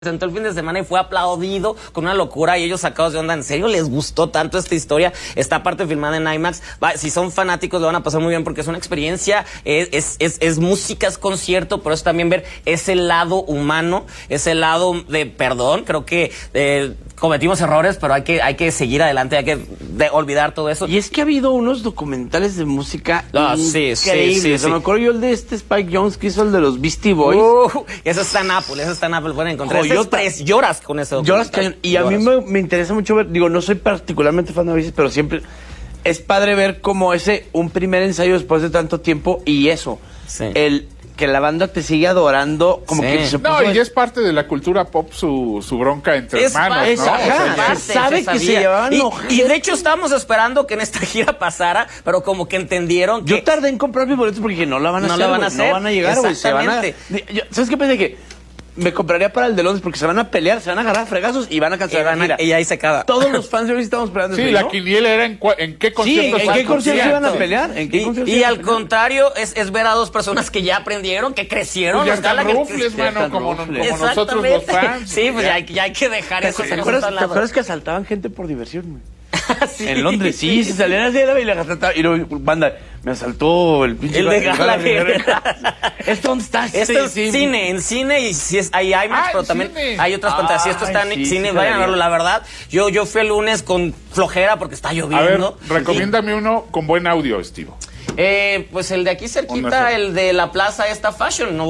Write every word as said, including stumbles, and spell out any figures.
Presentó el fin de semana y fue aplaudido con una locura y ellos sacados de onda. ¿En serio les gustó tanto esta historia? Esta parte filmada en IMAX. Va, si son fanáticos lo van a pasar muy bien porque es una experiencia, es, es, es, es música, es concierto, pero es también ver ese lado humano, ese lado de perdón. Creo que eh, cometimos errores, pero hay que, hay que seguir adelante, hay que de, olvidar todo eso. Y es que ha habido unos documentales de música ah, sí, increíbles. Sí, sí, sí. Me acuerdo yo el de este Spike Jonze que hizo el de los Beastie Boys. Uh, eso está en Apple, eso está en Apple, pueden encontrar. Pres, lloras con eso. Lloras cañón. Y lloras. A mí me, me interesa mucho ver, digo, no soy particularmente fan de Oasis, pero siempre es padre ver como ese, un primer ensayo después de tanto tiempo y eso. Sí. El que la banda te sigue adorando, como sí. que se puso... No, y es parte de la cultura pop su, su bronca entre es hermanos, parte, ¿no? Ajá, o sea, parte, se sabe se que se llevaban y, y de hecho estábamos esperando que en esta gira pasara, pero como que entendieron que... Yo tardé en comprar mis boletos porque dije, no la van a no hacer, la van a wey, hacer. no van a llegar, güey, se van a... Yo, ¿sabes qué pensé? Que me compraría para el de Londres porque se van a pelear, se van a agarrar a fregazos y van a cancelar la gira. Y ahí se acaba. Todos los fans de hoy estamos esperando. Sí, eso, la ¿no? quiniela era en, en qué concierto. Sí, en, en qué concierto se iban a pelear. ¿En qué y y al contrario, es, es ver a dos personas que ya aprendieron, que crecieron. Pues ya están rufles, que, mano, como, como nosotros los fans. Sí, pues ya, ya hay que dejar eso. ¿Te acuerdas que asaltaban gente por diversión, güey? Sí. En Londres, sí, se salían así y le asaltaban. Y luego, banda, me asaltó el pinche... El de Gallagher. ¿Esto dónde está? Esto es sí, cine, en cine y si es, hay IMAX, ah, pero también cine. Hay otras pantallas. Si esto está en sí, cine, sí, vayan a verlo, la verdad. Yo, yo fui el lunes con flojera porque está lloviendo. A ver, recomiéndame y... uno con buen audio, Steve. Eh, pues el de aquí cerquita, el de la plaza esta Fashion, ¿no?